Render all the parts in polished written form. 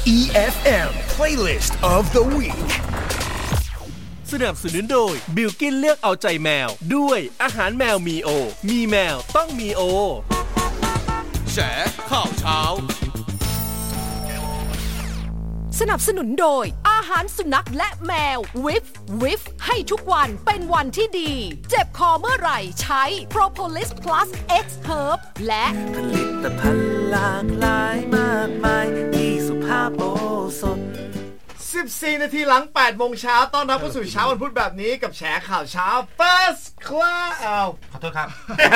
EFM Playlist of the Week สนับสนุนโดยบิลกินเลือกเอาใจแมวด้วยอาหารแมวมีโอมีแมวต้องมีโอแฉข่าวเช้าสนับสนุนโดยอาหารสุนัขและแมววิฟให้ทุกวันเป็นวันที่ดีเจ็บคอเมื่อไหร่ใช้ Propolis Plus X Herb และผลิตภัณฑ์หลากหลายมากมายที่สุภาพโอสถ 14 นาทีหลัง 8 โมงเช้าต้อนรับเข้าสู่เช้าวันพุธแบบนี้กับแฉข่าวเช้า First Class ขอโทษครับ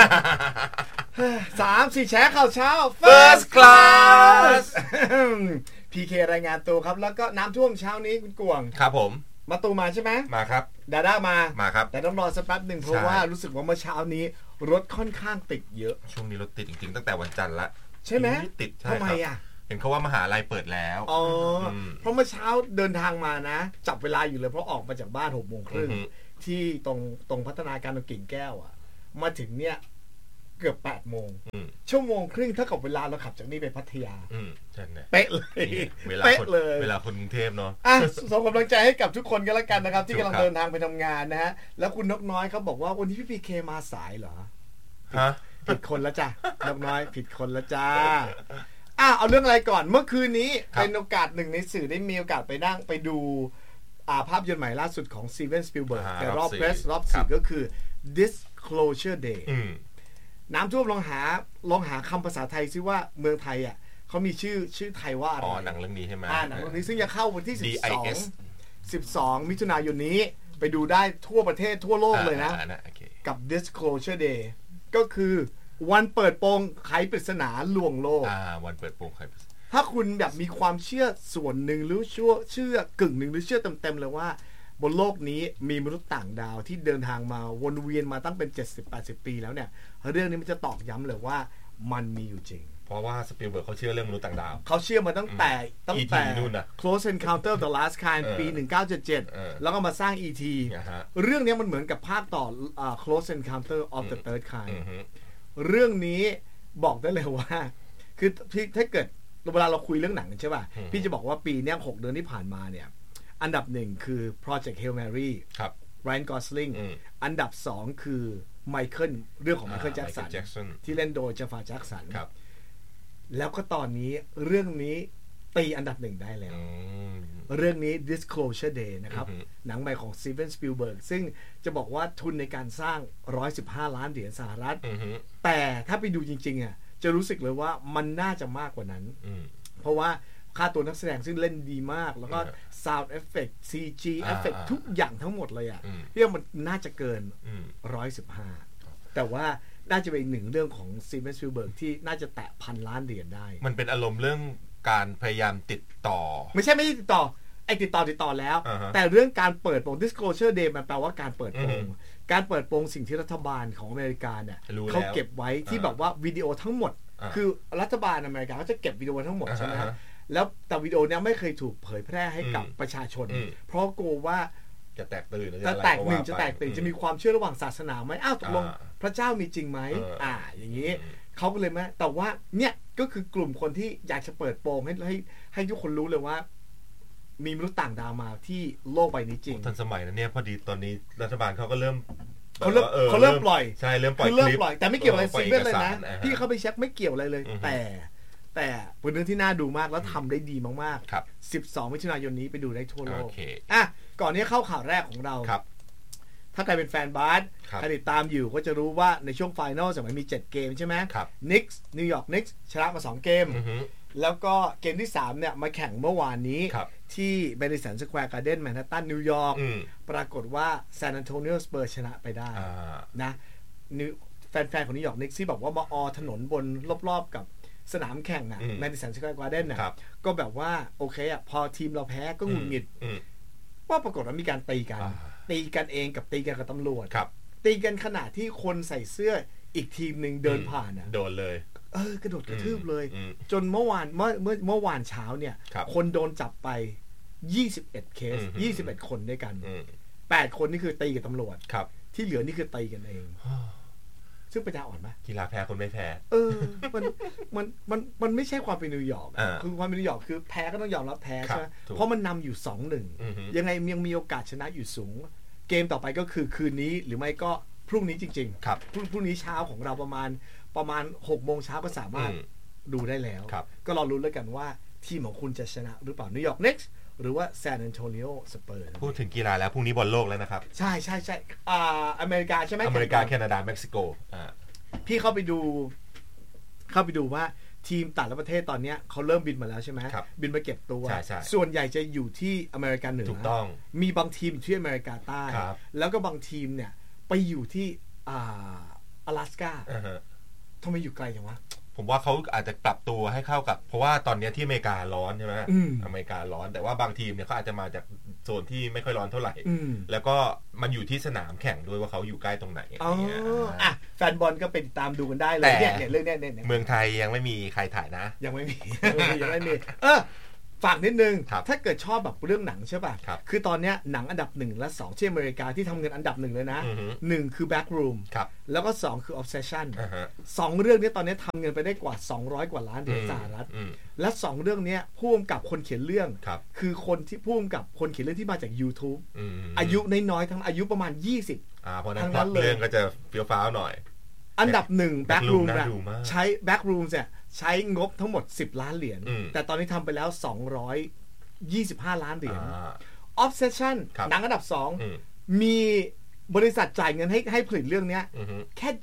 3-4 แฉข่าวเช้า First Class PK รายงานตัวครับแล้วก็น้ำท่วมเช้านี้คุณกวงครับผมมาตูมาใช่ไหมมาครับดาด้ามาครับแต่ต้องรอสักแป๊บหนึ่งเพราะว่ารู้สึกว่าเมื่อเช้านี้รถค่อนข้างติดเยอะช่วงนี้รถติดจริงๆตั้งแต่วันจันทร์ละใช่ไหมติดใช่ทำไมอ่ะเห็นเขาว่ามหาลัยเปิดแล้วเพราะเมื่อเช้าเดินทางมานะจับเวลาอยู่เลยเพราะออกมาจากบ้าน 6:30 นที่ตรงพัฒนาการตรงกิ่งแก้วอ่ะมาถึงเนี่ยเกือบ 8 โมงชั่วโมงครึ่งเท่ากับเวลาเราขับจากนี่ไปพัทยาใช่เป๊ะเลยเป๊ะเลยเวลาคนกรุงเทพเนาะส่งกำลังใจให้กับทุกคนกันแล้วกันนะครับที่กำลังเดินทางไปทำงานนะฮะแล้วคุณนกน้อยเขาบอกว่าวันนี้พี่พีเคมาสายเหรอฮะผิดคนแล้วจ้ะนกน้อยผิดคนแล้วจ้าเอาเรื่องอะไรก่อนเมื่อคืนนี้เป็นโอกาสหนึ่งในสื่อได้มีโอกาสไปนั่งไปดูภาพยนตร์ใหม่ล่าสุดของสตีเวน สปิลเบิร์กในรอบ4ก็คือ Disclosure Day น้ำท่วมลองหาคำภาษาไทยซิว่าเมืองไทยอ่ะเขามีชื่อไทยว่าอะไรหนังเรื่องนี้ใช่ไหมหนังเรื่องนี้ซึ่งจะเข้าวันที่12 มิถุนายนนี้ไปดูได้ทั่วประเทศทั่วโลกเลยนะกับ Disclosure Day ก็คือวันเปิดโปงไขปริศนาลวงโลกวันเปิดโปงไขปริศนาถ้าคุณแบบมีความเชื่อส่วนหนึ่งหรือเชื่อกึ่งหนึ่งหรือเชื่อเต็มๆเลยว่าบนโลกนี้มีมนุษย์ต่างดาวที่เดินทางมาวนเวียนมาตั้งเป็น 70-80 ปีแล้วเนี่ยเรื่องนี้มันจะตอกย้ำเลยว่ามันมีอยู่จริงเพราะว่าสปิลเบิร์กเขาเชื่อเรื่องมนุษย์ต่างดาวเขาเชื่อมาตั้งแต่ Close Encounter of the Last Kind ปี 1977 แล้วก็มาสร้าง E.T. เรื่องนี้มันเหมือนกับภาคต่อClose Encounter of the Third Kind เรื่องนี้บอกได้เลยว่าคือถ้าเกิดเวลาเราคุยเรื่องหนังใช่ป่ะพี่จะบอกว่าปีนี้6 เดือนที่ผ่านมาเนี่ยอันดับ1คือ Project Hail Mary Ryan Gosling อันดับ2คือ Michael เรื่องของ Michael Jackson ที่เล่นโดย Jafar Jackson แล้วก็ตอนนี้เรื่องนี้ตีอันดับ1ได้แล้วเรื่องนี้ Disclosure Day นะครับหนังใหม่ของ Steven Spielberg ซึ่งจะบอกว่าทุนในการสร้าง$115 ล้านสหรัฐแต่ถ้าไปดูจริงๆอ่ะจะรู้สึกเลยว่ามันน่าจะมากกว่านั้นเพราะว่าค่าตัวนักแสดงซึ่งเล่นดีมากแล้วก็ Sound Effect CG Effect ทุกอย่างทั้งหมดเลยอ่ะเรื่องมันน่าจะเกิน$115แต่ว่าน่าจะเป็นอีกหนึ่งเรื่องของ Steven Spielberg ที่น่าจะแตะ$1,000 ล้านได้มันเป็นอารมณ์เรื่องการพยายามติดต่อไม่ใช่ติดต่อไอ้ติดต่อแล้วแต่เรื่องการเปิดโปง Disclosure Day มันแปลว่าการเปิดโปงสิ่งที่รัฐบาลของอเมริกาเนี่ยเขาเก็บไว้ที่แบบว่าวิดีโอทั้งหมดคือรัฐบาลอเมริกาเขาจะเก็บวิดีโอทั้งหมดใช่ไหมแล้วแต่วิดีโอเนี้ยไม่เคยถูกเผยแพร่ให้กับประชาชนเพราะกลัวว่าจะแตกตื่นจะแตกตื่นจะมีความเชื่อระหว่างศาสนาไหมตกลงพระเจ้ามีจริงไหมอย่างนี้เขาก็เลยไหมแต่ว่าเนี่ยก็คือกลุ่มคนที่อยากจะเปิดโปงให้ทุกคนรู้เลยว่ามีมนุษย์ต่างดาวมาที่โลกใบนี้จริงทันสมัยนะเนี่ยพอดีตอนนี้รัฐบาลเขาก็เริ่มปล่อยใช่เริ่มปล่อยแต่ไม่เกี่ยวอะไรซีเรียสเลยนะพี่เขาไปเช็คไม่เกี่ยวอะไรเลยแต่เป็นเรื่องที่น่าดูมากแล้วทำได้ดีมากๆ12 มิถุนายนนี้ไปดูได้ทั่วโลกก่อนนี้เข้าข่าวแรกของเราถ้าใครเป็นแฟนบาสใครติดตามอยู่ก็จะรู้ว่าในช่วงไฟนอลสมัยมี7 เกมใช่ไหมนิกส์นิวยอร์กนิกส์ชนะมา2 เกมแล้วก็เกมที่3เนี่ยมาแข่งเมื่อวานนี้ที่เมดิสันสแควร์การ์เด้นแมนฮัตตันนิวยอร์กปรากฏว่าซานอันโตนิโอสเปอร์ชนะไปได้นะแฟนๆของนิวยอร์กนิกส์ที่บอกว่ามาถนนบนรอบๆกับสนามแข่งแมดิสันสแควร์การ์เด้นก็แบบว่าโอเคพอทีมเราแพ้ก็หงุดหงิดว่าปรากฏว่ามีการตีกันเองกับตีกันกับตำรวจตีกันขณะที่คนใส่เสื้ออีกทีมหนึ่งเดินผ่านโดนเลยกระโดดกระทืบเลยจนเมื่อวานเช้าเนี่ยคนโดนจับไป21เคส21คนด้วยกัน8คนนี่คือตีกับตำรวจที่เหลือนี่คือตีกันเองซึ่งปัญญาอ่อนไหมกีฬาแพ้คนไม่แพ้มันไม่ใช่ความเป็นนิวยอร์กคือความเป็นนิวยอร์กคือแพ้ก็ต้องยอมรับแพ้ใช่ไหมเพราะมันนำอยู่ 2-1 ยังไงยังมีโอกาสชนะอยู่สูงเกมต่อไปก็คือคืนนี้หรือไม่ก็พรุ่งนี้จริงๆพรุ่งนี้เช้าของเราประมาณ6 โมงเช้าก็สามารถดูได้แล้วก็รอลุ้นแล้วกันว่าทีมของคุณจะชนะหรือเปล่านิวยอร์กเน็กซ์หรือว่าซานแอนโตนิโอสเปอร์พูดถึงกีฬาแล้วพรุ่งนี้บอลโลกแล้วนะครับใช่อเมริกาใช่ไหมอเมริกาแคนาดาเม็กซิโกพี่เข้าไปดูว่าทีมแต่ละประเทศตอนนี้เขาเริ่มบินมาแล้วใช่ไหมบินมาเก็บตัวส่วนใหญ่จะอยู่ที่อเมริกาเหนือถูกต้องมีบางทีมที่อเมริกาใต้แล้วก็บางทีมเนี่ยไปอยู่ที่阿拉斯ก้าทำไมอยู่ไกลจังวะผมว่าเขาอาจจะปรับตัวให้เข้ากับเพราะว่าตอนนี้ที่อเมริการ้อนใช่ไหมอเมริการ้อนแต่ว่าบางทีมเนี่ยเขาอาจจะมาจากโซนที่ไม่ค่อยร้อนเท่าไหร่แล้วก็มันอยู่ที่สนามแข่งด้วยว่าเขาอยู่ใกล้ตรงไหนแฟนบอลก็ไปติดตามดูกันได้เลยเนี่ยเรื่องนี้เมืองไทยยังไม่มีใครถ่ายนะยังไม่มีฝากนิดนึงถ้าเกิดชอบแบบเรื่องหนังใช่ป่ะคือตอนนี้หนังอันดับ1และ2ที่อเมริกาที่ทำเงินอันดับ1เลยนะ1คือ Backroom แล้วก็2คือ Obsession 2เรื่องนี้ตอนนี้ทำเงินไปได้กว่า200กว่าล้านเหรียญสหรัฐและ2เรื่องนี้ผู้กำกับคนเขียนเรื่องคือคนที่ผู้กำกับคนเขียนเรื่องที่มาจาก YouTube อายุน้อยๆทั้งอายุประมาณ20 เพราะนั้นเรื่องก็จะเฟี้ยวฟ้าวหน่อยอันดับ1 Backroom ใช้ Backroom เนี่ยใช้งบทั้งหมด10ล้านเหรียญแต่ตอนนี้ทำไปแล้ว225ล้านเหรียญ Obsession หนังอันดับ2มีบริษัทจ่ายเงินให้ผลิตเรื่องนี้แค่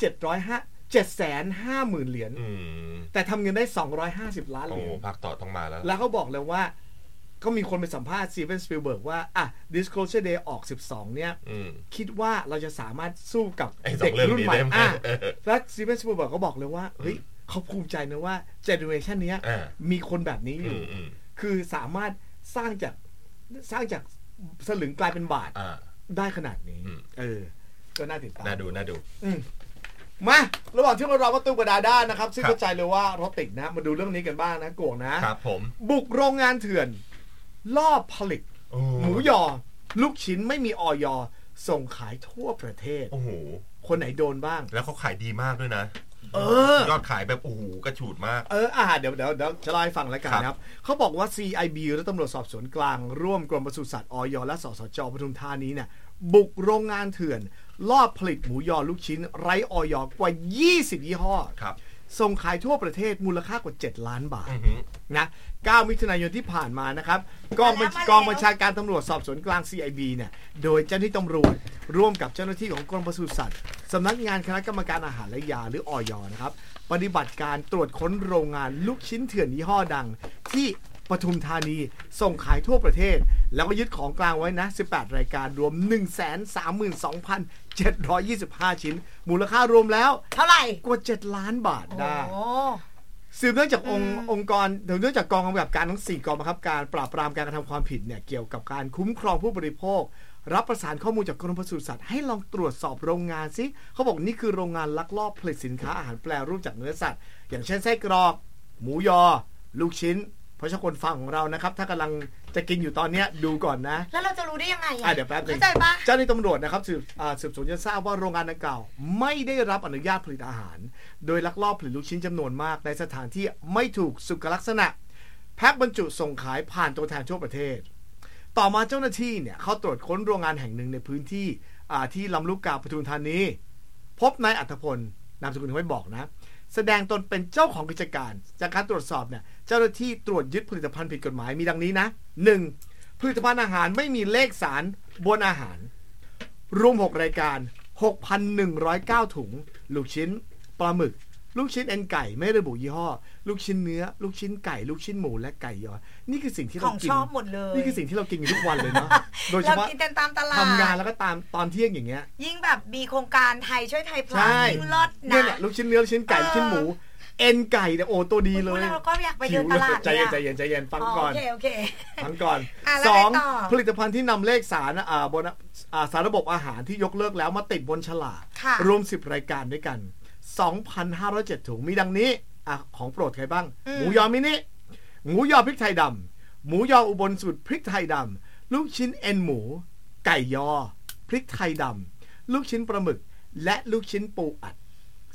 750,000 เหรียญแต่ทำเงินได้250ล้านเหรียญภาคต่อต้องมาแล้วเขาบอกเลยว่าก็มีคนไปสัมภาษณ์สตีเวน สปิลเบิร์กว่าDisclosure Day ออก12เนี่ยคิดว่าเราจะสามารถสู้กับเด็กรุ่นใหม่แล้วสตีเวน สปิลเบิร์กก็บอกเลยว่าเฮ้ยเขาภูมิใจนะว่าเจเนอเรชันนี้มีคนแบบนี้อยู่คือสามารถสร้างจากสลึงกลายเป็นบาทได้ขนาดนี้ก็น่าติดตามน่าดูมาระหว่างที่เรารอประตูกระดาด้านนะครับซึ่งเข้าใจเลยว่ารถติดนะมาดูเรื่องนี้กันบ้างนะโกงนะครับผมบุกโรงงานเถื่อนลอบผลิตหมูยอลูกชิ้นไม่มีอย.ส่งขายทั่วประเทศโอ้โหคนไหนโดนบ้างแล้วเขาขายดีมากด้วยนะยอดขายแบบโอ้โหกระฉูดมากเดี๋ยวจะเล่าให้ฟังแล้วกันนะครับเขาบอกว่า CIB และตำรวจสอบสวนกลางร่วมกรมปศุสัตว์อย.และสสจ.ปทุมธานีเนี่ยบุกโรงงานเถื่อนลอบผลิตหมูยอลูกชิ้นไร้อย.กว่า20ยี่ห้อส่งขายทั่วประเทศมูลค่ากว่า7ล้านบาทนะ9มิถุนายนที่ผ่านมานะครับกองบัญชาการตำรวจสอบสวนกลาง CIB เนี่ยโดยเจ้าหน้าที่ตำรวจร่วมกับเจ้าหน้าที่ของกรมปศุสัตว์สำนักงานคณะกรรมการอาหารและยาหรืออย.นะครับปฏิบัติการตรวจค้นโรงงานลูกชิ้นเถื่อนยี่ห้อดังที่ปทุมธานีส่งขายทั่วประเทศแล้วก็ยึดของกลางไว้นะ18รายการรวม 132,725 ชิ้นมูลค่ารวมแล้วเท่าไหร่กว่า7ล้านบาทได้สืบเนื่องจากองค์กรเนื่องจากกองกำกับการทั้ง4กองบังคับการปราบปรามการกระทำความผิดเนี่ยเกี่ยวกับการคุ้มครองผู้บริโภครับประสานข้อมูลจากกรมปศุสัตว์ให้ลองตรวจสอบโรงงานซิเขาบอกนี่คือโรงงานลักลอบผลิตสินค้าอาหารแปรรูปจากเนื้อสัตว์อย่างเช่นไส้กรอกหมูยอลูกชิ้นเพราะฉะนั้นคนฟังของเรานะครับถ้ากำลังจะกินอยู่ตอนนี้ดูก่อนนะแล้วเราจะรู้ได้ยังไงเดี๋ยวแป๊บนึงเจ้าหน้าที่ตำรวจนะครับสืบสวนจนทราบว่าโรงงานดังกล่าวไม่ได้รับอนุญาตผลิตอาหารโดยลักลอบผลิตลูกชิ้นจำนวนมากในสถานที่ไม่ถูกสุขลักษณะแพ็คบรรจุส่งขายผ่านตัวแทนทั่วประเทศต่อมาเจ้าหน้าที่เนี่ยเขาตรวจค้นโรงงานแห่งหนึ่งในพื้นที่ที่ลำลูกกาปทุมธานีพบนายอัธพลนามสกุลเขาไม่บอกนะแสดงตนเป็นเจ้าของกิจการจากการตรวจสอบเนี่ยเจ้าหน้าที่ตรวจยึดผลิตภัณฑ์ผิดกฎหมายมีดังนี้นะ 1. ผลิตภัณฑ์อาหารไม่มีเลขสารบนอาหารรวม6รายการ 6,109 ถุงลูกชิ้นปลาหมึกลูกชิ้นเอ็นไก่ไม่ระบุยี่ห้อลูกชิ้นเนื้อลูกชิ้นไก่ลูกชิ้นหมูและไก่ยอนี่คือสิ่งที่เรากินของชอบหมดเลยนี่คือสิ่งที่เรากินอยู่ทุกวันเลยเนาะโดยเฉพาะเรากินกันตามตลาดทำงานแล้วก็ตามตอนเที่ยงอย่างเงี้ยยิ่งแบบมีโครงการไทยช่วยไทยพลัสยิ่งลดนะเนี่ยลูกชิ้นเนื้อลูกชิ้นไก่ลูกชิ้นหมูเอ็นไก่เนี่ยโอ้ตัวดีเลยเราก็อยากไปเดินตลาดใจเย็นฟังก่อนโอเคฟังก่อน 2. ผลิตภัณฑ์ที่นำเลขสารบนสารระบบอาหารที่ยกเลิกแล้วมาติดบนฉลากรวม10รายการด้วยกัน 2,507 ถุงมีดังนี้ของโปรดใครบ้างหมูยอมินิหมูยอพริกไทยดำหมูยออุบลสูตรพริกไทยดำลูกชิ้นเอ็นหมูไก่ยอพริกไทยดำลูกชิ้นปลาหมึกและลูกชิ้นปูอัด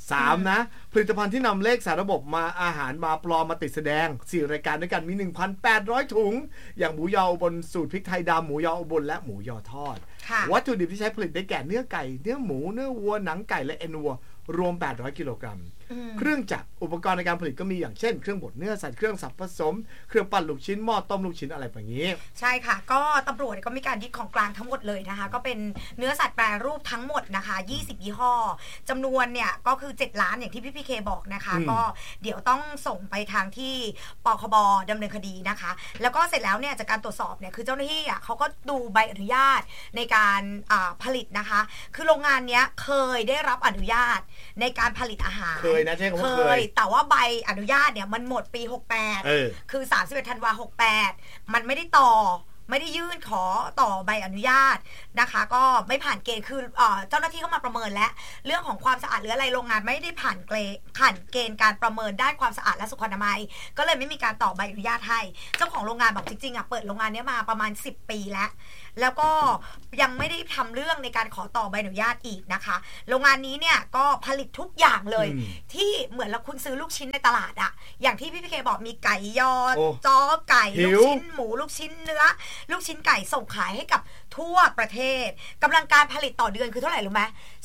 3นะผลิตภัณฑ์ที่นำเลขสารระบบมาอาหารมาปลอมมาติดแสดง4รายการด้วยกันมี 1,800 ถุงอย่างหมูยออุบลสูตรพริกไทยดำหมูยออุบลและหมูยอทอดวัตถุดิบที่ใช้ผลิตได้แก่เนื้อไก่เนื้อหมูเนื้อวัวหนังไก่และเอ็นวัวรวม800 กิโลกรัมเครื่องจักรอุปกรณ์ในการผลิตก็มีอย่างเช่นเครื่องบดเนื้อสัตว์เครื่องสับผสมเครื่องปั้นลูกชิ้นหม้อต้มลูกชิ้นอะไรแบบนี้ใช่ค่ะก็ตำรวจก็มีการยึดของกลางทั้งหมดเลยนะคะก็เป็นเนื้อสัตว์แปรรูปทั้งหมดนะคะ20ยี่ห้อจำนวนเนี่ยก็คือ7ล้านอย่างที่พี่พีเคบอกนะคะก็เดี๋ยวต้องส่งไปทางที่ปคบดำเนินคดีนะคะแล้วก็เสร็จแล้วเนี่ยจากการตรวจสอบเนี่ยคือเจ้าหน้าที่เขาก็ดูใบอนุญาตในการผลิตนะคะคือโรงงานเนี้ยเคยได้รับอนุญาตในการผลิตอาหารเคยนะใช่เคยแต่ว่าใบอนุญาตเนี่ยมันหมดปี68คือ31ธันวาคม68มันไม่ได้ต่อไม่ได้ยื่นขอต่อใบอนุญาตนะคะก็ไม่ผ่านเกณฑ์คือเจ้าหน้าที่เข้ามาประเมินและเรื่องของความสะอาดหรืออะไรโรงงานไม่ได้ผ่านเกณฑ์การประเมินด้านความสะอาดและสุขอนามัยก็เลยไม่มีการต่อใบอนุญาตให้เจ้าของโรงงานบอกจริงๆเปิดโรงงานนี้มาประมาณ10ปีแล้วก็ยังไม่ได้ทำเรื่องในการขอต่อใบอนุญาตอีกนะคะโรงงานนี้เนี่ยก็ผลิตทุกอย่างเลยที่เหมือนเราคุณซื้อลูกชิ้นในตลาดอย่างที่พี่พีเคบอกมีไก่ยอจ้อไก่ลูกชิ้นหมูลูกชิ้นเนื้อลูกชิ้นไก่ส่งขายให้กับทั่วประเทศกำลังการผลิตต่อเดือนคือเท่าไหร่รู้ไหม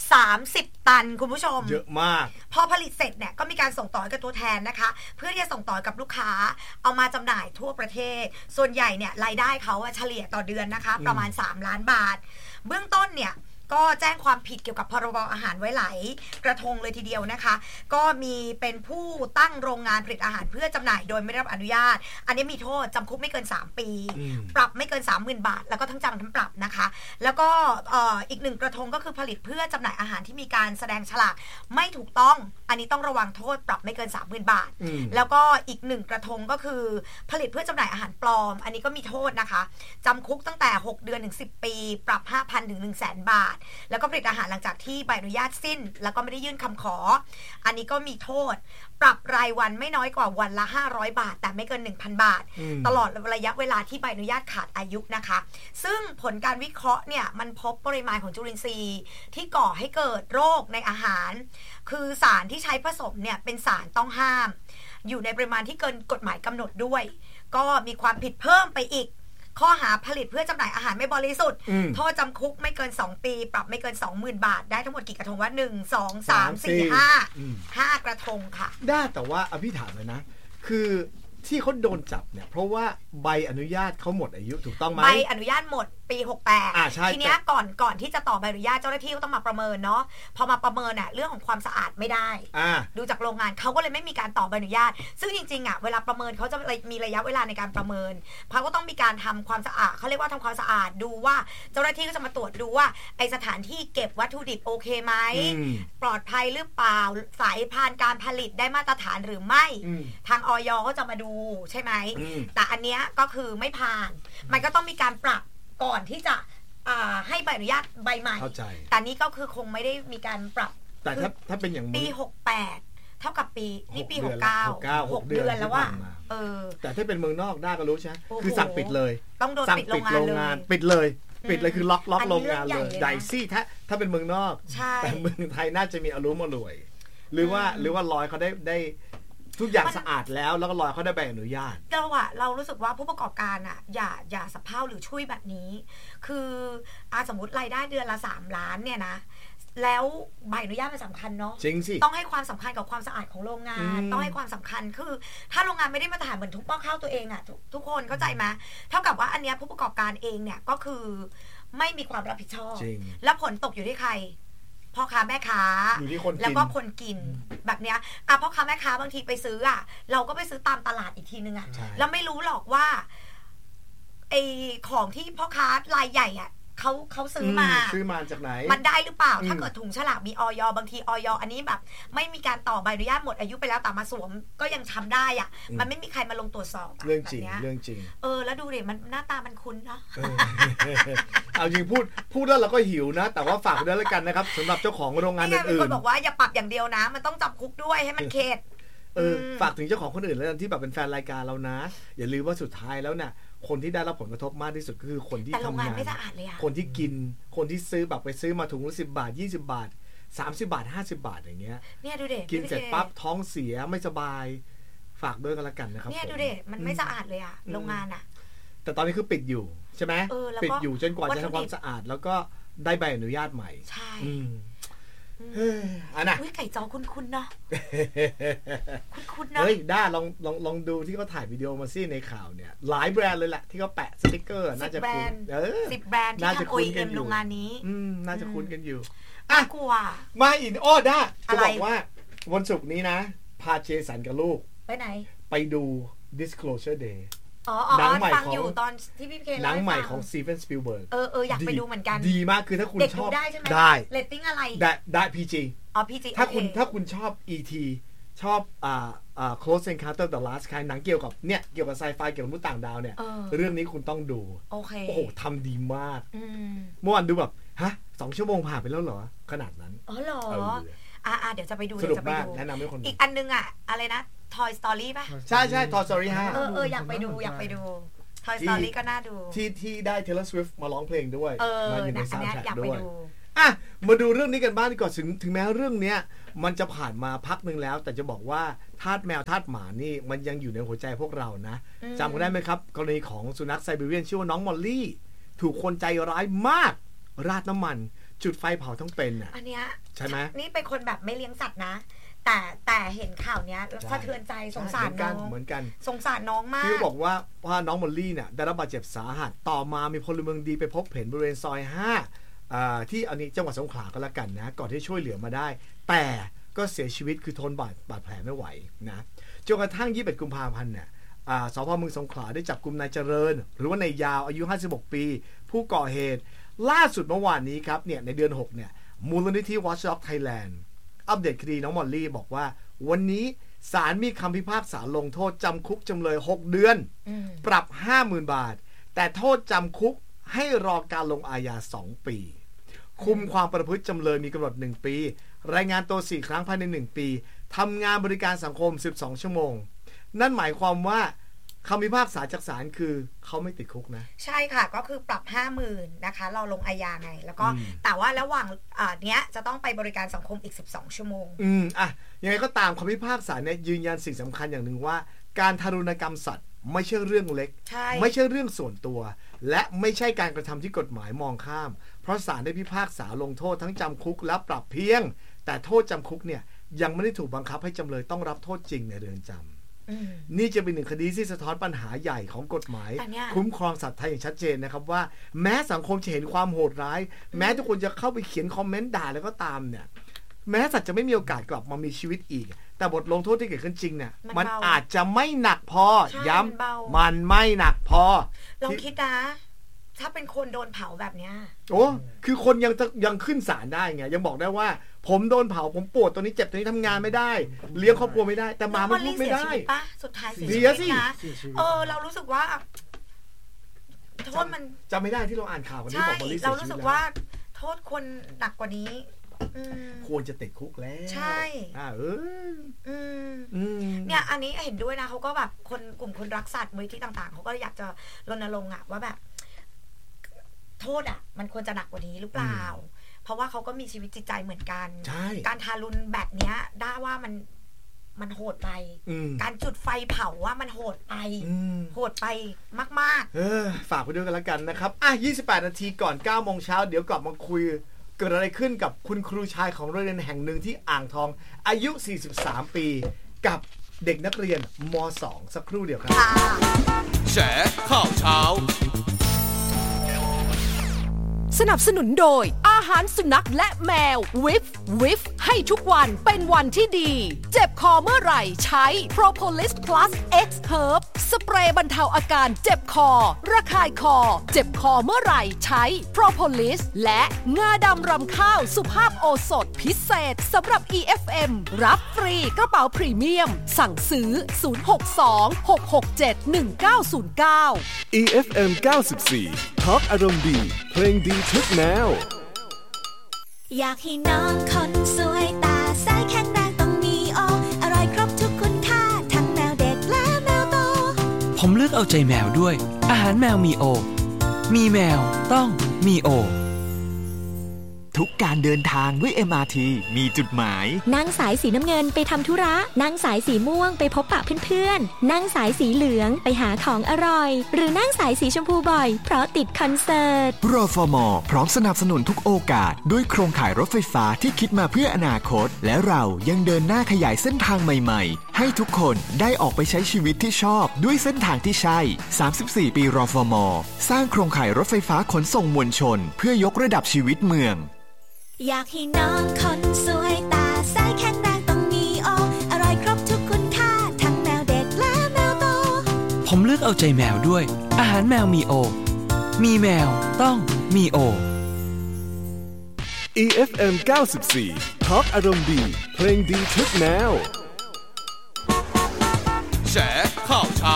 30 ตันคุณผู้ชมเยอะมากพอผลิตเสร็จเนี่ยก็มีการส่งต่อกับตัวแทนนะคะเพื่อที่จะส่งต่อกับลูกค้าเอามาจำหน่ายทั่วประเทศส่วนใหญ่เนี่ยรายได้เขาเฉลี่ยต่อเดือนนะคะประมาณ3 ล้านบาทเบื้องต้นเนี่ยก็แจ้งความผิดเกี่ยวกับพรบอาหารไว้หลายกระทงเลยทีเดียวนะคะก็มีเป็นผู้ตั้งโรงงานผลิตอาหารเพื่อจำหน่ายโดยไม่ได้รับอนุญาตอันนี้มีโทษจำคุกไม่เกิน3 ปีปรับไม่เกิน 30,000 บาทแล้วก็ทั้งจำทั้งปรับนะคะแล้วก็อีก1กระทงก็คือผลิตเพื่อจำหน่ายอาหารที่มีการแสดงฉลากไม่ถูกต้องอันนี้ต้องระวังโทษปรับไม่เกิน 30,000 บาทแล้วก็อีก1กระทงก็คือผลิตเพื่อจำหน่ายอาหารปลอมอันนี้ก็มีโทษนะคะจำคุกตั้งแต่6 เดือนถึง10 ปีปรับ 5,000 ถึง 100,000 บาทแล้วก็ผลิตอาหารหลังจากที่ใบอนุญาตสิ้นแล้วก็ไม่ได้ยื่นคำขออันนี้ก็มีโทษปรับรายวันไม่น้อยกว่าวันละ500 บาทแต่ไม่เกิน 1,000 บาทตลอดระยะเวลาที่ใบอนุญาตขาดอายุนะคะซึ่งผลการวิเคราะห์เนี่ยมันพบปริมาณของจุลินทรีย์ที่ก่อให้เกิดโรคในอาหารคือสารที่ใช้ผสมเนี่ยเป็นสารต้องห้ามอยู่ในปริมาณที่เกินกฎหมายกำหนดด้วยก็มีความผิดเพิ่มไปอีกข้อหาผลิตเพื่อจำหน่ายอาหารไม่บริสุทธิ์โทษจำคุกไม่เกิน2 ปีปรับไม่เกิน 20,000 บาทได้ทั้งหมดกี่กระทงวะ1 2 3 4 5กระทงค่ะได้แต่ว่าพี่ถามเลยนะคือที่เขาโดนจับเนี่ยเพราะว่าใบอนุญาตเขาหมดอายุถูกต้องไหมใบอนุญาตหมดปี68ทีเนี้ยก่อนที่จะต่อใบอนุญาตเจ้าหน้าที่ก็ต้องมาประเมินเนาะพอมาประเมินเรื่องของความสะอาดไม่ได้ดูจากโรงงานเขาก็เลยไม่มีการต่อใบอนุญาตซึ่งจริงๆเวลาประเมินเขาจะมีระยะเวลาในการประเมินเพราะก็ต้องมีการทำความสะอาดเขาเรียกว่าทำความสะอาดดูว่าเจ้าหน้าที่ก็จะมาตรวจดูว่าไอสถานที่เก็บวัตถุดิบโอเคไหมปลอดภัยหรือเปล่าสายพานการผลิตได้มาตรฐานหรือไม่ทางอย.ก็จะมาดูใช่ไหมแต่อันเนี้ยก็คือไม่ผ่านมันก็ต้องมีการปรับก่อนที่จะให้ใบอนุญาตใบใหม่แต่นี้ก็คือคงไม่ได้มีการปรับแต่ถ้าเป็นอย่างปี68เท่ากับปีนี่ปี69 6 เดือนแล้วว่าแต่ถ้าเป็นเมืองนอกได้ก็รู้ใช่ไหมคือสั่งปิดเลยต้องโดนปิดโรงงานปิดเลยคือล็อกโรงงานเลยไดซี่ถ้าเป็นเมืองนอกแต่เมืองไทยน่าจะมีอารมณ์รวยหรือว่าลอยเขาได้ทุกอย่างสะอาดแล้วก็ลอยเขาได้ใบอนุญาตเรารู้สึกว่าผู้ประกอบการอย่าสะเพร่าหรือช่วยแบบนี้คือสมมติรายได้เดือนละ3 ล้านเนี่ยนะแล้วใบอนุญาตมันสำคัญเนาะจริงสิต้องให้ความสำคัญกับความสะอาดของโรงงานต้องให้ความสำคัญคือถ้าโรงงานไม่ได้มาตรฐานเหมือนทุกหม้อข้าวตัวเองทุกคนเข้าใจไหมเท่ากับว่าอันเนี้ยผู้ประกอบการเองเนี่ยก็คือไม่มีความรับผิดชอบแล้วผลตกอยู่ที่ใครพ่อค้าแม่ค้าแล้วก็คนกินแบบเนี้ยพ่อค้าแม่ค้าบางทีไปซื้อเราก็ไปซื้อตามตลาดอีกทีนึงแล้วไม่รู้หรอกว่าไอของที่พ่อค้ารายใหญ่เขาซื้อมาจากไหนมันได้หรือเปล่าถ้าเกิดถุงฉลากมีอย.บางทีอย.อันนี้แบบไม่มีการต่อใบอนุญาตหมดอายุไปแล้วแต่มาสวมก็ยังทำได้มันไม่มีใครมาลงตรวจสอบเรื่องจริงแล้วดูดิมันหน้าตามันคุ้นนะเอาจริงพูดแล้วเราก็หิวนะแต่ว่าฝากด้วยแล้วกันนะครับสำหรับเจ้าของโรงงานอื่นๆคนบอกว่าอย่าปรับอย่างเดียวนะมันต้องจำคุกด้วยให้มันเข็ดฝากถึงเจ้าของคนอื่นแล้วกันที่แบบเป็นแฟนรายการเรานะอย่าลืมว่าสุดท้ายแล้วเนี่ยคนที่ได้รับผลกระทบมากที่สุดก็คือคนที่ทำงานคนที่กินคนที่ซื้อแบบไปซื้อมาถุงละ10 บาท20 บาท 30 บาท 50 บาทอย่างเงี้ยเนี่ยดูเด็กกินเสร็จปั๊บท้องเสียไม่สบายฝากด้วยกันละกันนะครับเนี่ยดูเด็กมันไม่สะอาดเลยอะโรงงานอะแต่ตอนนี้คือปิดอยู่ใช่ไหมปิดอยู่จนกว่าจะทำความสะอาดแล้วก็ได้ใบอนุญาตใหม่ใช่อันน่ะไก่จอคุ้นๆเนาะคุ้นๆนะเฮ้ยด้าลองดูที่เขาถ่ายวิดีโอมาซี่ในข่าวเนี่ยหลายแบรนด์เลยแหละที่เขาแปะสติ๊กเกอร์น่าจะคุ้น 10 แบรนด์ที่ทำ OEM โรงงานนี้น่าจะคุ้นกันอยู่กลัวมาอีกด้าจะบอกว่าวันศุกร์นี้นะพาเจสันกับลูกไปไหนไปดู Disclosure Day หนังใหม่ของอยู่ตอนที่พี่เคหนังใหม่ของสตีเฟนสปิลเบิร์กอยากไปดูเหมือนกันดีมากคือถ้าคุณชอบได้เรตติ้งอะไรได้ PG PG ถ้าคุณชอบ ET ชอบClose Encounter the Last Kind หนังเกี่ยวกับไซไฟเกี่ยวกับมนุษย์ต่างดาวเนี่ยเรื่องนี้คุณต้องดูโอ้โหทำดีมากเมื่อวานดูแบบ2 ชั่วโมงผ่านไปแล้วเหรอขนาดนั้นเหรอเดี๋ยวจะไปดูสนุกมากแนะนำให้คนดูอีกอันนึงอะไรนะ Toy Story ป่ะใช่ Toy Story 5อยากไปดูToy Story ก็น่าดูที่ได้ Taylor Swift มาร้องเพลงด้วยมาอยู่ในซาวด์แทร็กด้วยมาดูเรื่องนี้กันบ้างดีกว่าถึงแม้เรื่องนี้มันจะผ่านมาพักนึงแล้วแต่จะบอกว่าทาสแมวทาสหมานี่มันยังอยู่ในหัวใจพวกเรานะจำกันได้ไหมครับกรณีของสุนัขไซบีเรียนชื่อว่าน้องมอลลี่ถูกคนใจร้ายมากราดน้ำมันจุดไฟเผาทั้งเป็นอันเนี้ยใช่ไหมนี่เป็นคนแบบไม่เลี้ยงสัตว์นะแต่เห็นข่าวเนี้ยสะเทือนใจสงสารน้องเหมือนกันสงสารน้องมากพี่บอกว่าน้องมอลลี่เนี่ยได้รับบาดเจ็บสาหัสต่อมามีพลเมืองดีไปพบเห็นบริเวณซอย5ที่อันนี้จังหวัดสงขลาก็แล้วกันนะก่อนที่ช่วยเหลือมาได้แต่ก็เสียชีวิตคือทนบาดแผลไม่ไหวนะจนกระทั่ง21 กุมภาพันธ์เนี่ยสพ.เมืองสงขลาได้จับกุมนายเจริญหรือว่านายยาวอายุ56 ปีผู้ก่อเหตุล่าสุดเมื่อวานนี้ครับเนี่ยในเดือน6เนี่ยมูลนิธิ Watchdog Thailand อัปเดตคดีน้องมอลลี่บอกว่าวันนี้ศาลมีคำพิพากษาลงโทษจำคุกจำเลย6 เดือนปรับ 50,000 บาทแต่โทษจำคุกให้รอการลงอาญา2 ปีคุมความประพฤติจำเลยมีกำหนด1 ปีรายงานตัว4 ครั้งภายใน1 ปีทำงานบริการสังคม12 ชั่วโมงนั่นหมายความว่าคำพิพากษาจากศาลคือเขาไม่ติดคุกนะใช่ค่ะก็คือปรับ 50,000 นะคะเราลงอาญาไงแล้วก็แต่ว่าระหว่างเนี้ยจะต้องไปบริการสังคมอีก12 ชั่วโมงยังไงก็ตามคำพิพากษาเนี่ยยืนยันสิ่งสำคัญอย่างหนึ่งว่าการทารุณกรรมสัตว์ไม่ใช่เรื่องเล็กไม่ใช่เรื่องส่วนตัวและไม่ใช่การกระทำที่กฎหมายมองข้ามเพราะศาลได้พิพากษาลงโทษทั้งจำคุกและปรับเพียงแต่โทษจำคุกเนี่ยยังไม่ได้ถูกบังคับให้จำเลยต้องรับโทษจริงในเรือนจำนี่จะเป็นหนึ่งคดีที่สะท้อนปัญหาใหญ่ของกฎหมายคุ้มครองสัตว์ไทยอย่างชัดเจนนะครับว่าแม้สังคมจะเห็นความโหดร้ายแม้ทุกคนจะเข้าไปเขียนคอมเมนต์ด่าแล้วก็ตามเนี่ยแม้สัตว์จะไม่มีโอกาสกลับมามีชีวิตอีกแต่บทลงโทษที่เกิดขึ้นจริงเนี่ยมันอาจจะไม่หนักพอย้ำมันไม่หนักพอลองคิดนะถ้าเป็นคนโดนเผาแบบเนี้ยคือคนยังขึ้นศาลได้ไงยังบอกได้ว่าผมโดนเผาผมปวดตัวนี้เจ็บตัวนี้ทำงานไม่ได้เลี้ยงครอบครัวไม่ได้แต่หมามันพูดไม่ได้สุดท้ายเสียชีวิตนะเรารู้สึกว่าโทษมันจำไม่ได้ที่เราอ่านข่าววันนี้บอกมอลลี่เสียชีวิตเรารู้สึกว่าโทษคนหนักกว่านี้ควรจะติดคุกแล้วใช่เนี่ยอันนี้เห็นด้วยนะเขาก็แบบกลุ่มคนรักสัตว์มูลนิธิต่างๆเขาก็อยากจะรณรงค์ว่าแบบโทษมันควรจะหนักกว่านี้หรือเปล่าเพราะว่าเขาก็มีชีวิตจิตใจเหมือนกันการทารุณแบบเนี้ยได้ว่ามันโหดไปการจุดไฟเผาว่ามันโหดไปมากๆฝากไปด้วยกันแล้วกันนะครับ28 นาทีก่อน 9 โมงเช้าเดี๋ยวกลับมาคุยเกิดอะไรขึ้นกับคุณครูชายของโรงเรียนแห่งหนึ่งที่อ่างทองอายุ43 ปีกับเด็กนักเรียนม.2 สักครู่เดียวครับแฉข่าวเช้าสนับสนุนโดยอาหารสุนัขและแมววิฟให้ทุกวันเป็นวันที่ดีเจ็บคอเมื่อไหร่ใช้ Propolis Plus X Herb สเปรย์บรรเทาอาการเจ็บคอระคายคอเจ็บคอเมื่อไหร่ใช้ Propolis และงาดำรำข้าวสุภาพโอสถพิเศษสำหรับ EFM รับฟรีกระเป๋าพรีเมียมสั่งซื้อ062-667-1909 EFM 94 Talk อารมณ์ดีเพลงดีทุกแนวอยากให้น้องคนสวยตาใสแข็งแรงต้องมีโออร่อยครบทุกคุณค่าทั้งแมวเด็กและแมวโตผมเลือกเอาใจแมวด้วยอาหารแมวมีโอมีแมวต้องมีโอทุกการเดินทางด้วย MRT มีจุดหมายนั่งสายสีน้ำเงินไปทำธุระนั่งสายสีม่วงไปพบปะเพื่อนๆนั่งสายสีเหลืองไปหาของอร่อยหรือนั่งสายสีชมพูบ่อยเพราะติดคอนเสิร์ตรฟม.พร้อมสนับสนุนทุกโอกาสด้วยโครงข่ายรถไฟฟ้าที่คิดมาเพื่ออนาคตและเรายังเดินหน้าขยายเส้นทางใหม่ๆให้ทุกคนได้ออกไปใช้ชีวิตที่ชอบด้วยเส้นทางที่ใช่34ปีรฟม.สร้างโครงข่ายรถไฟฟ้าขนส่งมวลชนเพื่อยกระดับชีวิตเมืองอยากให้น้องคนสวยตาใสแข็งแรงต้องมีโออร่อยครบทุกคุณค่าทั้งแมวเด็กและแมวโตผมเลือกเอาใจแมวด้วยอาหารแมวมีโอมีแมวต้องมีโอ EFM 94 Talk อารมณ์ดีเพลงดีทุกแนวแฉข่าวเช้า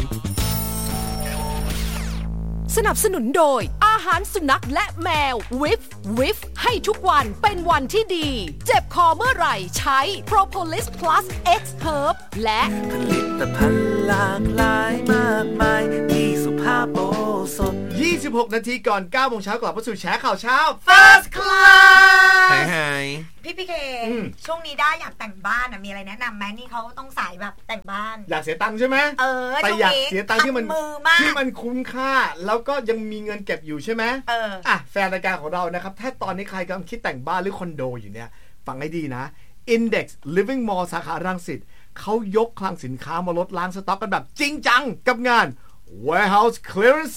สนับสนุนโดยอาหารสุนัขและแมววิฟให้ทุกวันเป็นวันที่ดีเจ็บคอเมื่อไหร่ใช้ Propolis Plus X Herb และผลิตภัณฑ์หลากหลายมากมายที่สุภาพโอสถ 26 นาทีก่อน 9 โมงเช้ากลับมาสู่แฉข่าวเช้า First Class ไฮพี่เคช่วงนี้ได้อยากแต่งบ้านมีอะไรแนะนำไหมนี่เขาต้องสายแบบแต่งบ้านอยากเสียตังค์ใช่ไหมแต่อยากเสียตังค์ที่มันคุ้มค่าแล้วก็ยังมีเงินเก็บอยู่ใช่ไหมแฟนรายการของเรานะครับถ้าตอนนี้ใครกำลังคิดแต่งบ้านหรือคอนโดอยู่เนี่ยฟังให้ดีนะ Index Living Mall สาขารังสิตเขายกคลังสินค้ามาลดล้างสต็อกกันแบบจริงจังกับงาน Warehouse Clearance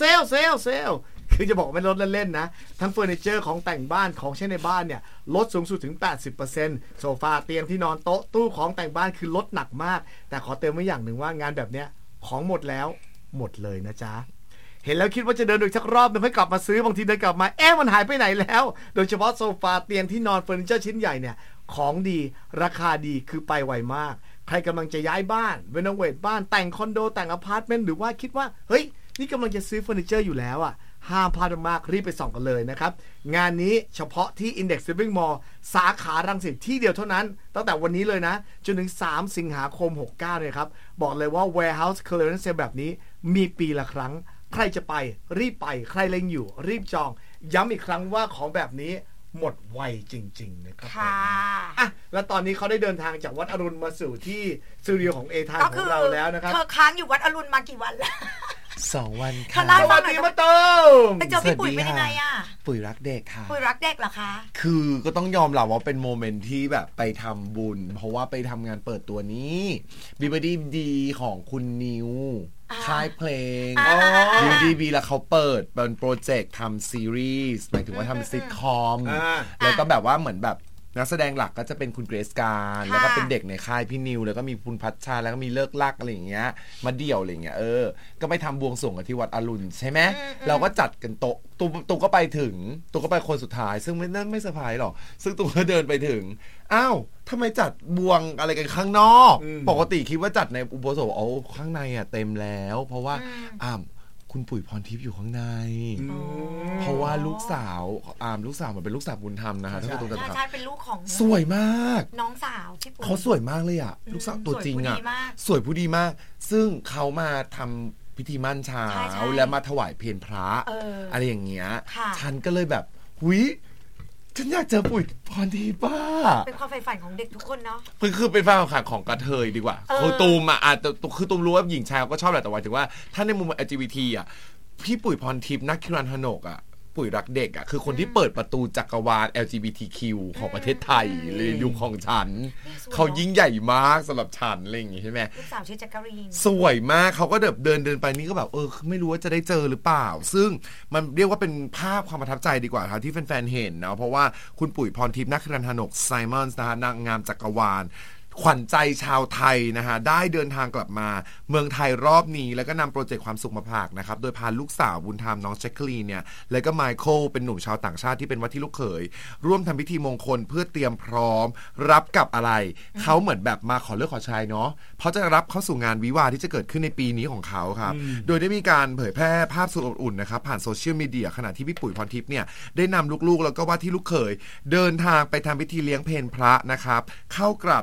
Sale คือจะบอกไม่ลดเล่นๆนะทั้งเฟอร์นิเจอร์ของแต่งบ้านของใช้ในบ้านเนี่ยลดสูงสุดถึง 80% โซฟาเตียงที่นอนโต๊ะตู้ของแต่งบ้านคือลดหนักมากแต่ขอเติมไว้อย่างหนึ่งว่างานแบบเนี้ยของหมดแล้วหมดเลยนะจ๊ะเห็นแล้วคิดว่าจะเดินดูสักรอบนึงค่อยกลับมาซื้อบางทีเดินกลับมามันหายไปไหนแล้วโดยเฉพาะโซฟาเตียงที่นอนเฟอร์นิเจอร์ชิ้นใหญ่เนี่ยของดีราคาดีคือไปไวมากใครกำลังจะย้ายบ้านรีโนเวทบ้านแต่งคอนโดแต่งอพาร์ตเมนต์หรือว่าคิดว่าเฮ้ยนี่กำลังจะซื้อเฟอร์นิเจอร์อยู่แล้วห้ามพลาดมากรีบไปส่องกันเลยนะครับงานนี้เฉพาะที่ Index Living Mall สาขารังสิตที่เดียวเท่านั้นตั้งแต่วันนี้เลยนะจนถึง3 สิงหาคม 69เนี่ยครับบอกเลยว่า Warehouse Clearance Sale แบบนี้มีปีละครั้งใครจะไปรีบไปใครเล็งอยู่รีบจองย้ำอีกครั้งว่าของแบบนี้หมดไวจริงๆนะครับค่ะแล้วตอนนี้เขาได้เดินทางจากวัดอรุณมาสู่ที่สตูดิโอของ A-Time ของเราแล้วนะครับเธอค้างอยู่วัดอรุณมากี่วันแล้ว 2 วันค่ะสวัสดีมาตูมไปเจอพี่ปุ๋ยเป็นยังไงปุ๋ยรักเด็กค่ะปุ๋ยรักเด็กเหรอคะคือก็ต้องยอมรับว่าเป็นโมเมนต์ที่แบบไปทำบุญเพราะว่าไปทำงานเปิดตัวนี้บีบอดี้ดีของคุณนิวค่ายเพลงDDB แล้วเขาเปิดเป็นโปรเจกต์ทำซีรีส์หมายถึงว่าทำซิทคอมแล้วก็แบบว่าเหมือนแบบนักแสดงหลักก็จะเป็นคุณเกรซการแล้วก็เป็นเด็กในค่ายพี่นิวแล้วก็มีคุณพัชชาแล้วก็มีเลิกลักอะไรอย่างเงี้ยมาเดี่ยวอะไรอย่างเงี้ยก็ไปทำบวงสรวงกันที่วัดอรุณใช่ไหมเราก็จัดกันโต๊ะตุ๊กก็ไปถึงตุ๊กก็ไปคนสุดท้ายซึ่งไม่เซอร์ไพรส์หรอกซึ่งตุ๊กก็เดินไปถึงอ้าวทำไมจัดบวงอะไรกันข้างนอกปกติคิดว่าจัดในอุโบสถข้างในเต็มแล้วเพราะว่าคุณปุ๋ยพรทิพย์อยู่ข้างในเพราะว่าลูกสาวมันเป็นลูกสาวบุญธรรมนะคะถ้าตรงกันใช่เป็นลูกของสวยมากน้องสาวพี่ปุ๋ยเขาสวยมากเลยลูกสาวตัวจริงสวยผู้ดีมากซึ่งเขามาทำพิธีมั่นเช้าแล้วมาถวายเพลพระอะไรอย่างเงี้ยฉันก็เลยแบบหุยฉันอยากเจอปุ๋ยพรทิพย์ป้าเป็นความใฝ่ฝันของเด็กทุกคนเนาะคือเป็นความฝันของกระเทยดีกว่าคือตูมคือตูมรู้ว่าหญิงชายก็ชอบแหละแต่ว่าถึงว่าถ้าในมุม LGBT พี่ปุ๋ยพรทิพย์นักคิรันธนกปุ๋ยรักเด็กคือคนที่เปิดประตูจักรวาล LGBTQ ของประเทศไทยเลยยุคของฉันเขายิ่งใหญ่มากสำหรับฉันอะไรอย่างงี้ใช่ไหมลูกสาวชื่อแจ็คกะรีนสวยมากเขาก็เดินไปนี่ก็แบบไม่รู้ว่าจะได้เจอหรือเปล่าซึ่งมันเรียกว่าเป็นภาพความประทับใจดีกว่าครับที่แฟนๆเห็นนะเพราะว่าคุณปุ๋ยพรทิพย์นักคิรันธนกไซมอนส์นะฮะนางงามจักรวาลขวัญใจชาวไทยนะฮะได้เดินทางกลับมาเมืองไทยรอบนี้แล้วก็นำโปรเจกต์ความสุขมาฝากนะครับโดยพาลูกสาวบุญธรรมน้องแจ็คกะลีนเนี่ยแล้วก็ไมเคิลเป็นหนุ่มชาวต่างชาติที่เป็นว่าที่ลูกเขยร่วมทำพิธีมงคลเพื่อเตรียมพร้อมรับกับอะไรเขาเหมือนแบบมาขอเลิกขอชัยเนาะเพราะจะรับเข้าสู่งานวิวาห์ที่จะเกิดขึ้นในปีนี้ของเขาครับโดยได้มีการเผยแพร่ภาพสุดอบอุ่นนะครับผ่านโซเชียลมีเดียขณะที่พี่ปุ๋ยพรทิพย์เนี่ยได้นำลูกๆแล้วก็ว่าที่ลูกเขยเดินทางไปทำพิธีเลี้ยงเพลพระนะครับเข้ากราบนมัสก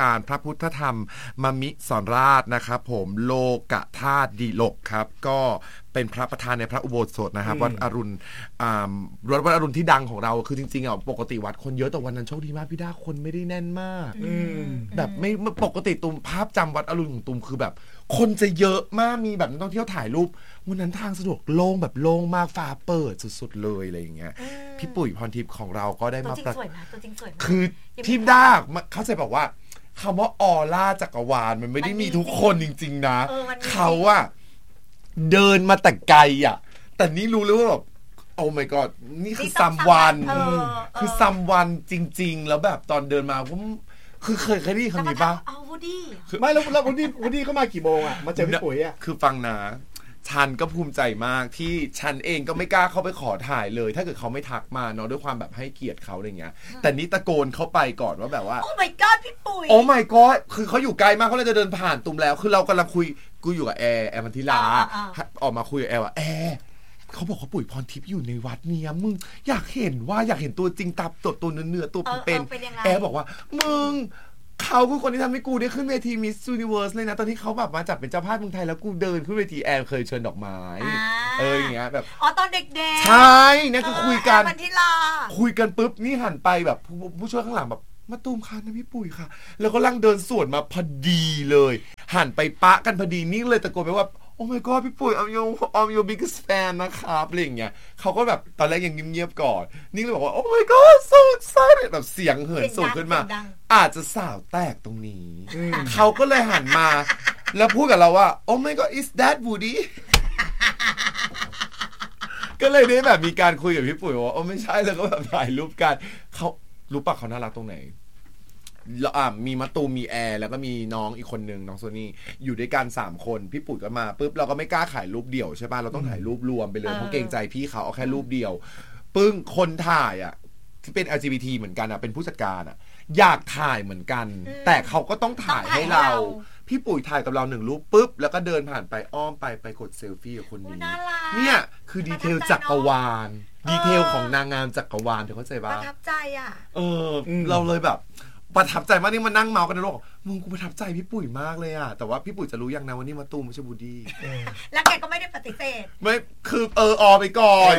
การพระพุทธธรรมมมิสรราชนะครับผมโลกธาตุดีลกครับก็เป็นพระประธานในพระอุโบสถนะครับวัดอรุณวัดอรุณที่ดังของเราคือจริงๆอ่ะปกติวัดคนเยอะแต่วันนั้นโชคดีมากพี่ด้าคนไม่ได้แน่นมากแบบไม่ปกติตุมภาพจำวัดอรุณของตุมคือแบบคนจะเยอะมากมีแบบนักท่องเที่ยวถ่ายรูปวันนั้นทางสะดวกโล่งแบบโล่งมากฟ้าเปิดสุดๆเลยอะไรอย่างเงี้ยพี่ปุ๋ยพรทิพย์ของเราก็ได้มาตัวจริงสวยคือพี่ด้าเขาจะบอกว่าคำว่าออร่าจักรวาลมันไม่ได้มีทุกคนจริงๆนะเขาอะเดินมาแต่ไกลอ่ะแต่นี่รู้เลยว่าแบบโอ้ my god นี่คือซัมวันคือซัมวันจริงๆแล้วแบบตอนเดินมาผมคือเคยได้ยินคำนี้ปะเอาวูดดี้ไม่แล้ววูดดี้เข้ามากี่โมงอ่ะมาเจอพี่ปุ๋ยอ่ะคือฟังนะฉันก็ภูมิใจมากที่ฉันเองก็ไม่กล้าเข้าไปขอถ่ายเลยถ้าเกิดเขาไม่ทักมาเนาะด้วยความแบบให้เกียรติเขาอะไรเงี้ยแต่นี่ตะโกนเข้าไปก่อนว่าแบบว่าโอ้ my god พี่ปุ๋ยโอ้ my god คือเขาอยู่ไกลมากเขาเลยจะเดินผ่านตุมแล้วคือเรากำลังคุยกูอยู่กับแอร์มันทิลาออกมาคุยกับแอร์ว่าแอร์เขาบอกเขาปุ๋ยพรทิพย์อยู่ในวัดเนี้ยมึงอยากเห็นตัวจริงตับตัวเนื้อตัวเป็นแอร์บอกว่ามึงเขาคือคนที่ทำให้กูได้ขึ้นเวทีมิสยูนิเวิร์สเลยนะตอนที่เขาแบบมาจัดเป็นเจ้าภาพเมืองไทยแล้วกูเดินขึ้นเวทีแอร์เคยเชิญดอกไม้อย่างเงี้ยแบบตอนเด็กๆใช่นี่คือคุยกันคุยกันปุ๊บนี่หันไปแบบผู้ช่วยข้างหลังแบบมาตูมค่ะนะพี่ปุ๋ยค่ะแล้วก็ลั่งเดินสวนมาพอดีเลยหันไปปะกันพอดีนี่เลยตะโกนไปว่าโอ้ my god พี่ปุ๋ยI'm your biggest fan นะครับอะไรอย่างเงี้ยเขาก็แบบตอนแรกยังเงียบๆก่อนนี่เลยบอกว่าโอ้ my god so excited แบบเสียงเหินสูงขึ้นมาอาจจะสาวแตกตรงนี้เขาก็เลยหันมาแล้วพูดกับเราว่า oh my god is that Woody ก็เลยได้แบบมีการคุยกับพี่ปุ๋ยว่าโอ้ไม่ใช่แล้วก็แบบถ่ายรูปกันเขารู้ปะเขาน่ารักตรงไหนมีมะตูมมีแอร์แล้วก็มีน้องอีกคนนึงน้องโซนี่อยู่ด้วยกัน3คนพี่ปุ๋ยก็มาปุ๊บเราก็ไม่กล้าถ่ายรูปเดี่ยวใช่ป่ะเราต้องถ่ายรูปรวมไปเลยเพราะเกรงใจพี่เขาเอาแค่รูปเดียวปึ้งคนถ่ายที่เป็น LGBT เหมือนกันเป็นผู้จัดการอยากถ่ายเหมือนกันแต่เขาก็ต้องถ่ายให้เราพี่ปุ๋ยถ่ายกับเรา1รูปปุ๊บแล้วก็เดินผ่านไปอ้อมไปกดเซลฟี่กับคนนี้เนี่ยคือดีเทลจักรวาลดีเทลของนางงามจักรวาลเธอเข้าใจป่ะประทับใจเราเลยแบบประทับใจมากนี่มานั่งเมากันในโลกมึงกูประทับใจพี่ปุ๋ยมากเลยแต่ว่าพี่ปุ๋ยจะรู้ยังนะวันนี้มาตูมไม่ใช่บูดี้แล้วแกก็ไม่ได้ปฏิเสธไม่คือไปก่อน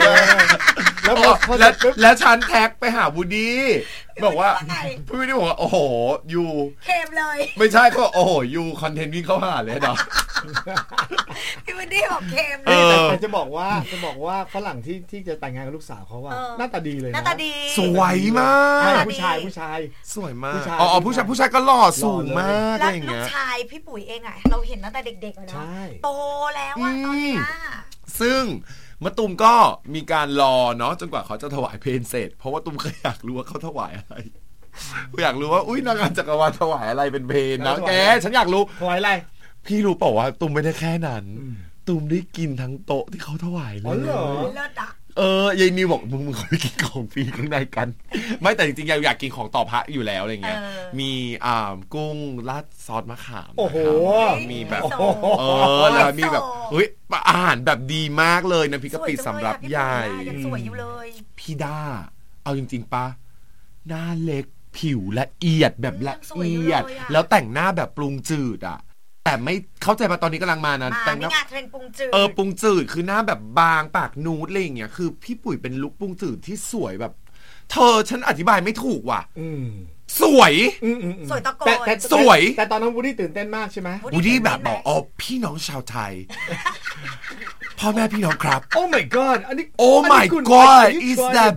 แล้วฉันแท็กไปหาบูดี้บอกว่าพี่บูดี้บอกว่าโอ้โหยูเคมเลยไม่ใช่เขาโอ้โหยูคอนเทนต์วิ่งเข้าหาเลยดอกพี่บูดี้บอกเคมแต่จะบอกว่าฝรั่งที่จะแต่งงานกับลูกสาวเขาว่าหน้าตาดีเลยหน้าตาดีสวยมากผู้ชายสวยมากผู้ชายก็หล่อสูงมากแล้วลูกชายพี่ปุ๋ยเองเราเห็นตั้งแต่เด็กๆเลยเนาะโตแล้วตอนนี้ซึ่งมะตูมก็มีการรอเนาะจนกว่าเขาจะถวายเพลงเสร็จเพราะว่าตูมเคยอยากรู้ว่าเขาถวายอะไรอยากรู้ว่าอุ้ยนางงามจักรวาลถวายอะไรเป็นเพลงนะแกฉันอยากรู้ถวายอะไรพี่รู้เปล่าว่าตูมไม่ได้แค่นั้นตูมได้กินทั้งโต๊ะที่เขาถวายเลยยายนิวบอกมึงขอไปกินของฟรีข้างในกันไม่แต่จริงๆอยากกินของต่อพระอยู่แล้วอะไรเงี้ยมีกุ้งราดซอสมะขามมีแบบแล้วมีแบบอาหารแบบดีมากเลยนะพี่กะปิสำหรับยายยังสวยอยู่เลยพี่ด้าเอาจริงๆปะหน้าเล็กผิวละเอียดแบบละเอียดแล้วแต่งหน้าแบบปรุงจืดแต่ไม่เข้าใจป่ะตอนนี้กำลังมานะแต่งหน้าเทรนปรุงจืดปรุงจืดคือหน้าแบบบางปากนูดอะไรอย่างเงี้ยคือพี่ปุ๋ยเป็นลุคปรุงจืดที่สวยแบบเธอฉันอธิบายไม่ถูกว่ะสวยตะโกนสวยแต่ตอนนั้นวูดดี้ตื่นเต้นมากใช่ไหมวูดดี้แบบบอกพี่น้องชาวไทยพ่อแม่พี่น้องครับ Oh my god อันนี้ Oh my god is that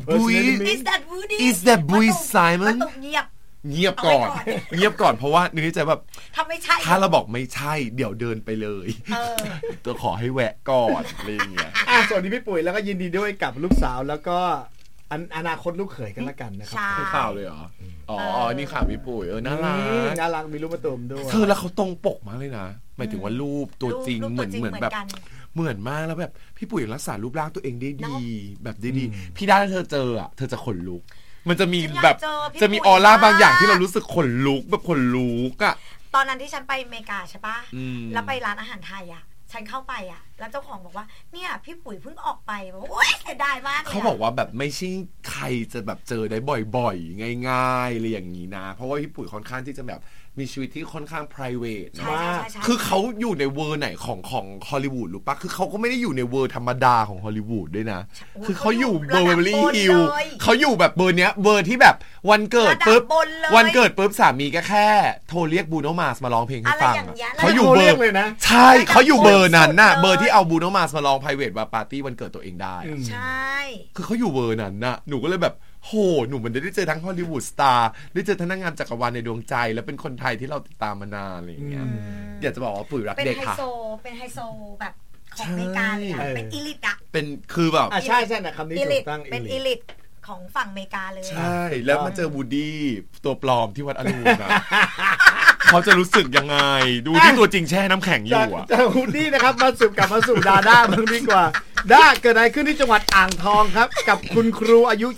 Bui Simon เงียบก่อนเพราะว่านึกในใจแบบถ้าเราบอกไม่ใช่เดี๋ยวเดินไปเลยตัวขอให้แวะก่อนอะไรอย่างเงี้ยสวัสดีพี่ปุ๋ยแล้วก็ยินดีด้วยกับลูกสาวแล้วก็อนาคตลูกเขยกันละกันนะครับให้ข่าวเลยเหรอนี่ข่าวพี่ปุ๋ยน่ารักมีรูปมาตูมด้วยแล้วเขาตรงปกมากเลยนะหมายถึงว่ารูปตัวจริงเหมือนแบบเหมือนมากแล้วแบบพี่ปุ๋ยรักษารูปร่างตัวเองได้ดีแบบได้ดีพี่ด้าเธอเจอเธอจะขนลุกมันจะมีแบบจะมีออร่าบางอย่างที่เรารู้สึกขนลุกแบบขนลุกตอนนั้นที่ฉันไปอเมริกาใช่ปะแล้วไปร้านอาหารไทยฉันเข้าไปแล้วเจ้าของบอกว่าเนี่ยพี่ปุ๋ยเพิ่งออกไปโอ๊ยเสียดายมากเลยเขาบอกว่าแบบไม่ใช่ใครจะแบบเจอได้บ่อยๆง่ายๆเลยอย่างนี้นะเพราะว่าพี่ปุ๋ยค่อนข้างที่จะแบบมีชีวิตที่ค่อนข้าง private ใช่คือเขาอยู่ในเวอร์ไหนของฮอลลีวูดหรือปะคือเขาก็ไม่ได้อยู่ในเวอร์ธรรมดาของฮอลลีวูดด้วยนะคือเขาอยู่เบอร์เบอร์ลี่ฮิลเขาอยู่แบบเบอร์เนี้ยเบอร์ที่แบบวันเกิดปุ๊บสามีก็แค่โทรเรียกบูโนมาสมาร้องเพลงให้ฟังเขาอยู่เบอร์เลยนะใช่เขาอยู่เบอร์นั้นน่ะเบอร์ที่เอาบูโนมาสมาร้อง private ว่าปาร์ตี้วันเกิดตัวเองได้ใช่คือเขาอยู่เบอร์นั้นน่ะหนูก็เลยแบบโหหนูมันได้เจอทั้งฮอลลีวูดสตาร์ได้เจอทั้งนางงามจักรวาลในดวงใจและเป็นคนไทยที่เราติดตามมานานอะไรอย่างเงี้ยอยากจะบอกว่าปุ๋ยรักเด็กค่ะเป็นไฮโซแบบของอเมริกาเลยเป็นอีลิทอ่ะเป็นคือแบบใช่นะคำนี้ถูกต้องเป็นอีลิทของฝั่งอเมริกาเลยใช่แล้วมาเจอวูดดี้ตัวปลอมที่วัดอรุณนะเขาจะรู้สึกยังไงดูที่ตัวจริงแช่น้ำแข็งอยู่อ่ะจากวูดดี้นะครับกลับมาสู่ดาด้าบ้างดีกว่าด้าเกิดอะไรขึ้นที่จังหวัดอ่างทองครับกับคุณครูอายุ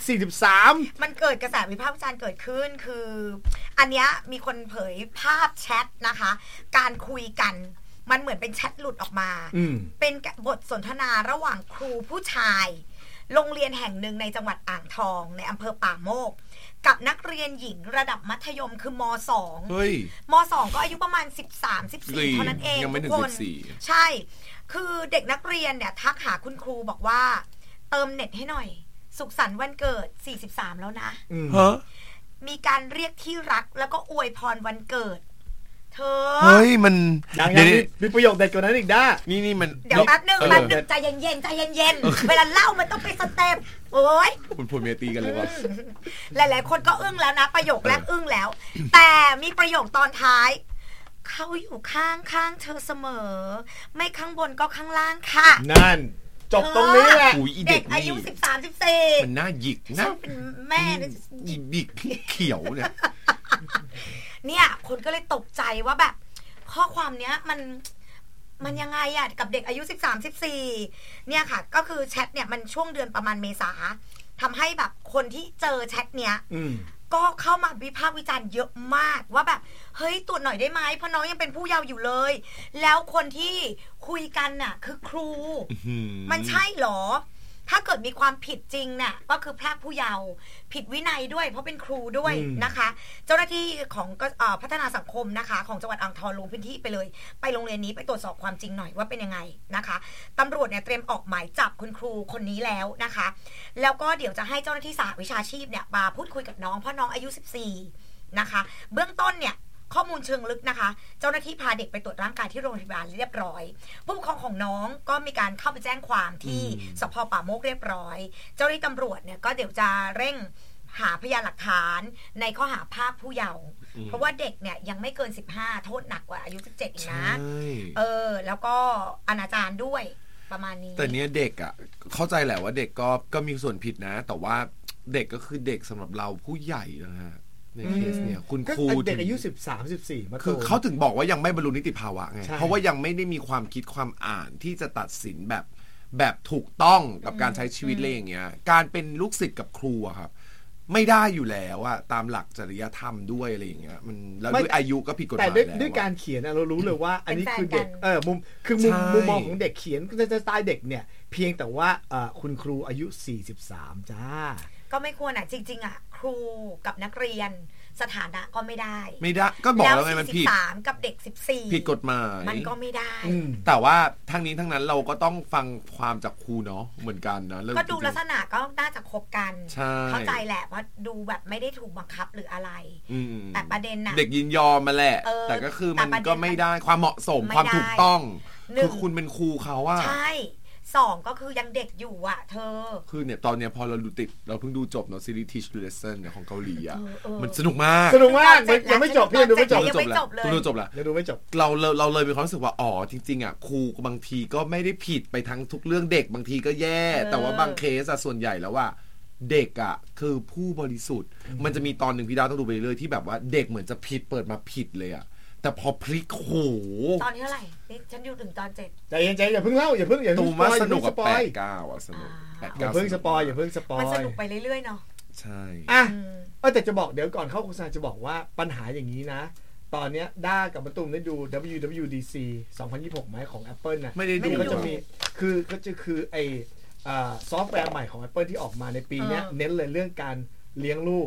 43 มันเกิดกระแสวิพากษ์วิจารณ์เกิดขึ้นคืออันเนี้ยมีคนเผยภาพแชทนะคะการคุยกันมันเหมือนเป็นแชทหลุดออกมาเป็นบทสนทนาระหว่างครูผู้ชายโรงเรียนแห่งหนึ่งในจังหวัดอ่างทองในอำเภอป่าโมกกับนักเรียนหญิงระดับมัธยมคือม.2 ม.2 ก็อายุประมาณ13-14เท่านั้นเองทุกคนใช่คือเด็กนักเรียนเนี่ยทักหาคุณครูบอกว่าเติมเน็ตให้หน่อยสุขสันต์วันเกิด43แล้วนะมีการเรียกที่รักแล้วก็อวยพรวันเกิดเธอเฮ้ยมันมีประโยคเด็ดกว่านั้นอีกด้านี่มันเดี๋ยวแป๊บนึงใจเย็นเวลาเล่ามันต้องเป็นสเต็ปโอ้ยคุณพูดเมียตีกันเลยวะหลายๆคนก็อึ้งแล้วนะประโยคแรกอึ้งแล้วแต่มีประโยคตอนท้ายเขาอยู่ข้างเธอเสมอไม่ข้างบนก็ข้างล่างค่ะนั่นจบตรงนี้แหละเด็กอายุ13-14 มันน่าหยิกนะเป็นแม่หยิกเขียวเนี่ยคนก็เลยตกใจว่าแบบข้อความเนี้ยมันยังไงอะกับเด็กอายุ13-14เนี่ยค่ะก็คือแชทเนี่ยมันช่วงเดือนประมาณเมษาทำให้แบบคนที่เจอแชทเนี้ยก็เข้ามาวิพากษ์วิจารณ์เยอะมากว่าแบบเฮ้ยตรวจหน่อยได้ไหมเพราะน้องยังเป็นผู้เยาว์อยู่เลยแล้วคนที่คุยกันน่ะคือครูมันใช่หรอถ้าเกิดมีความผิดจริงเนี่ยก็คือพรากผู้เยาว์ผิดวินัยด้วยเพราะเป็นครูด้วยนะคะเจ้าหน้าที่ของพัฒนาสังคมนะคะของจังหวัดอ่างทองลงพื้นที่ไปเลยไปโรงเรียนนี้ไปตรวจสอบความจริงหน่อยว่าเป็นยังไงนะคะตำรวจเนี่ยเตรียมออกหมายจับคุณครูคนนี้แล้วนะคะแล้วก็เดี๋ยวจะให้เจ้าหน้าที่สหวิชาชีพเนี่ยมาพูดคุยกับน้องเพราะน้องอายุ14นะคะเบื้องต้นเนี่ยข้อมูลเชิงลึกนะคะเจ้าหน้าที่พาเด็กไปตรวจร่างกายที่โรงพยาบาลเรียบร้อยผู้ปกครองของน้องก็มีการเข้าไปแจ้งความที่สภ.ป่าโมกเรียบร้อยเจ้าหน้าที่ตำรวจเนี่ยก็เดี๋ยวจะเร่งหาพยานหลักฐานในข้อหาพรากผู้เยาว์เพราะว่าเด็กเนี่ยยังไม่เกิน15โทษหนักกว่าอายุ17อีกนะแล้วก็อนาจารด้วยประมาณนี้แต่เนี้ยเด็กอ่ะเข้าใจแหละว่าเด็กก็มีส่วนผิดนะแต่ว่าเด็กก็คือเด็กสำหรับเราผู้ใหญ่นะฮะในเคสเนี่ยคุณครูเด็กอายุ13-14 คือเขาถึงบอกว่ายังไม่บรรลุนิติภาวะไงเพราะว่ายังไม่ได้มีความคิดความอ่านที่จะตัดสินแบบถูกต้องกับการใช้ชีวิตอะไรอย่างเงี้ยการเป็นลูกศิษย์กับครูอะครับไม่ได้อยู่แล้วอะตามหลักจริยธรรมด้วยอะไรอย่างเงี้ยมันแล้วด้วยอายุก็ผิดกฎหมายแล้วแต่ด้วยการเขียนเรารู้เลยว่าอันนี้คือเด็กมุมมองของเด็กเขียนสไตล์เด็กเนี่ยเพียงแต่ว่าคุณครูอายุ43จ้าก็ไม่ควรอ่ะจริงๆอ่ะครูกับนักเรียนสถานะก็ไม่ได้ก็บอกแล้วไงมันผิด 13กับเด็ก14 ผิดกฎหมายมันก็ไม่ได้แต่ว่าทั้งนี้ทั้งนั้นเราก็ต้องฟังความจากครูเนาะเหมือนกันนะก็ดูลักษณะก็น่าจะคบกันเข้าใจแหละว่าดูแบบไม่ได้ถูกบังคับหรืออะไรแต่ประเด็นน่ะเด็กยินยอมมาแหละแต่ก็คือมันก็ไม่ได้ความเหมาะสมความถูกต้องคือคุณเป็นครูเขาว่าใช่2ก็คือยังเด็กอยู่อ่ะเธอคือเนี่ยตอนเนี้ยพอเราเพิ่งดูจบเนาะซีรีส์ Teach to Lesson เนี่ยของเกาหลีอ่ะมันสนุกมากยังไม่จบพี่ดูไม่จบเลยดูจบแล้วดูไม่จบเราเลยมีความรู้สึกว่าอ๋อจริงๆอ่ะครูบางทีก็ไม่ได้ผิดไปทั้งทุกเรื่องเด็กบางทีก็แย่แต่ว่าบางเคสส่วนใหญ่แล้วว่าเด็กอ่ะคือผู้บริสุทธิ์มันจะมีตอนหนึ่งพี่ดาวต้องดูไปเรื่อยที่แบบว่าเด็กเหมือนจะผิดเปิดมาผิดเลยอ่ะแต่พอพลิกโหตอนนี้เท่าไหร่ฉันอยู่ถึงตอน7 ใจเย็นอย่าเพิ่งเล่าอย่าเพิ่งตูมาสนุกกับ8-9อ่ะสนุกอย่าเพิ่งสปอยมันสนุกไปเรื่อยๆเนาะใช่แต่จะบอกเดี๋ยวก่อนเข้าโฆษณาจะบอกว่าปัญหาอย่างนี้นะตอนเนี้ยด้ากับมะตูมได้ดู WWDC 2026ไหมของ Apple น่ะไม่ได้ดูก็จะมีคือไอซอฟต์แวร์ใหม่ของ Apple ที่ออกมาในปีนี้เน้นเลยเรื่องการเลี้ยงลูก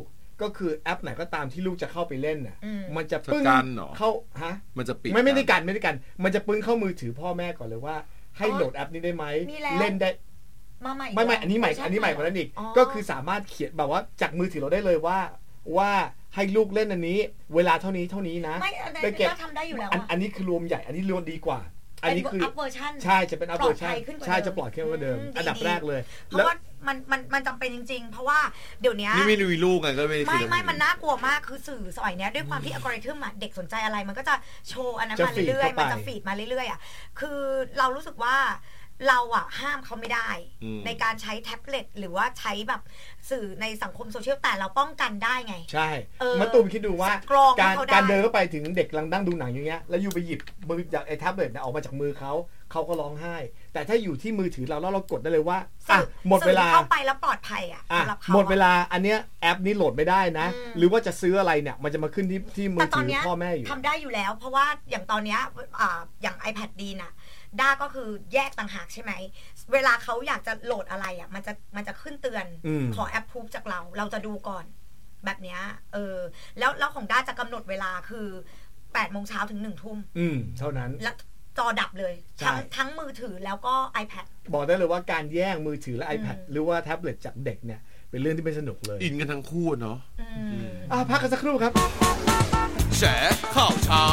ก็คือแอปไหนก็ตามที่ลูกจะเข้าไปเล่นน่ะมันจะปึ้งเข้าฮะมันจะปิดไม่ได้กันมันจะปึ้งเข้ามือถือพ่อแม่ก่อนเลยว่าให้โหลดแอปนี้ได้ไหมเล่นได้ไม่อันนี้ใหม่กว่านั้นอีกก็คือสามารถเขียนแบบว่าจากมือถือเราได้เลยว่าให้ลูกเล่นอันนี้เวลาเท่านี้นะไม่เก็บทำได้อยู่แล้วอันนี้คือรวมใหญ่อันนี้รวมดีกว่าอันนี้คืออัพเวอร์ชันใช่จะเป็นอัพเวอร์ชันใช่จะปลอดภัยกว่าเดิมอันดับแรกเลยเพราะว่ามันจำเป็นจริงๆเพราะว่าเดี๋ยวนี้นี่ไม่มีลูกไงก็ไม่มันน่ากลัวมากคือสื่อสมัยนี้ด้วยความที่อัลกอริทึมอ่ะเด็กสนใจอะไรมันก็จะโชว์อันนั้นมาเรื่อยๆมันจะฟีดมาเรื่อยๆอ่ะคือเรารู้สึกว่าเราอะห้ามเขาไม่ได้ในการใช้แท็บเล็ตหรือว่าใช้แบบสื่อในสังคมโซเชียลแต่เราป้องกันได้ไงใช่มาตูมคิดดูว่าการเดินเข้าไปถึงเด็กกำลังนั่งดูหนังอย่างเงี้ยแล้วอยู่ไปหยิบมือจากไอ้แท็บเล็ตออกมาจากมือเขาก็ร้องไห้แต่ถ้าอยู่ที่มือถือเราแล้วเรากดได้เลยว่าหมดเวลาเข้าไปแล้วปลอดภัยอะสำหรับเขาหมดเวลาอันเนี้ยแอปนี้โหลดไม่ได้นะหรือว่าจะซื้ออะไรเนี่ยมันจะมาขึ้นที่มือถือพ่อแม่อยู่ทำได้อยู่แล้วเพราะว่าอย่างตอนเนี้ยอย่าง iPad ดีนะด้าก็คือแยกต่างหากใช่ไหมเวลาเขาอยากจะโหลดอะไรอ่ะมันจะขึ้นเตือนขอแอปพูฟจากเราจะดูก่อนแบบเนี้ยแล้วของด้าจะกำหนดเวลาคือ8 โมงเช้าถึง1 ทุ่มเท่านั้นแล้วจอดับเลยทั้งมือถือแล้วก็ iPad บอกได้เลยว่าการแย่งมือถือและ iPad หรือว่าแท็บเล็ตจากเด็กเนี่ยเป็นเรื่องที่ไม่สนุกเลยอินกันทั้งคู่เนาะพักกันสักครู่ครับแฉข่าวเช้า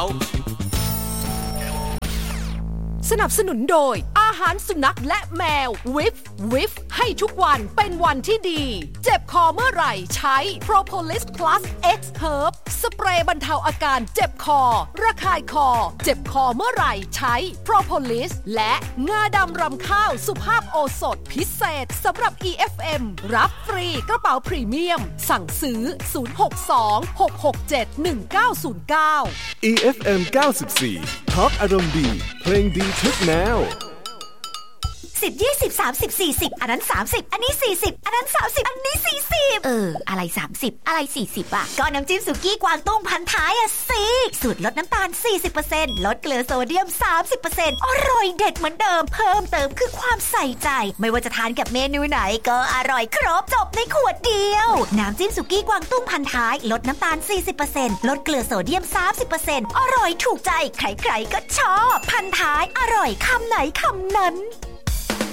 สนับสนุนโดยอาหารสุนัขและแมววิฟให้ทุกวันเป็นวันที่ดีเจ็บคอเมื่อไหร่ใช้ Propolis Plus X Herb สเปรย์บรรเทาอาการเจ็บคอระคายคอเจ็บคอเมื่อไหร่ใช้ Propolis และงาดำรำข้าวสุภาพโอสถพิเศษสำหรับ EFM รับฟรีกระเป๋าพรีเมียมสั่งซื้อ062-667-1909 EFM 94 Talk อารมณ์ดีเพลงดีทุกแนว 10 20 30 40อันนั้น30อันนี้40อันนั้น30อันนี้40อะไร30อะไร40อ่ะก็น้ำจิ้มสุกี้กวางตุ้งพันท้ายอ่ะสิสูตรลดน้ำตาล 40% ลดเกลือโซเดียม 30% อร่อยเด็ดเหมือนเดิมเพิ่มเติมคือความใส่ใจไม่ว่าจะทานกับเมนูไหนก็อร่อยครบจบในขวดเดียวน้ำจิ้มสุกี้กวางตุ้งพันท้ายลดน้ำตาล 40% ลดเกลือโซเดียม 30% อร่อยถูกใจใครๆก็ชอบพันท้ายอร่อยคำไหนคำนั้น